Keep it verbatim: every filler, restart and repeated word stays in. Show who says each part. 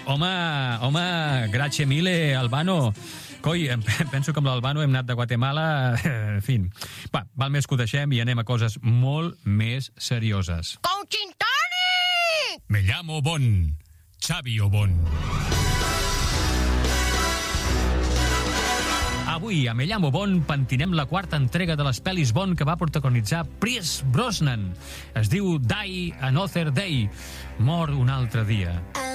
Speaker 1: Home, home, grazie mille, Albano. Coi, penso que amb l'Albano hem anat de Guatemala... En fi, va, val més que ho deixem i anem a coses molt més serioses.
Speaker 2: Coaching Toni!
Speaker 1: Me llamo Bon, Xavi o Bon. Avui, a Me llamo Bon, pentinem la quarta entrega de les pel·lis Bond que va protagonitzar Pierce Brosnan. Es diu Die Another Day, mor un altre dia.